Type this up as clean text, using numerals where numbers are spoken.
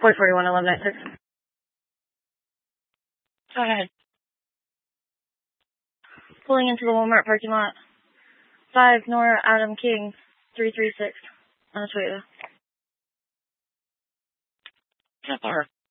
441 1196. Go ahead. Pulling into the Walmart parking lot. 5 Nora Adam King 336 on the Toyota. Get her.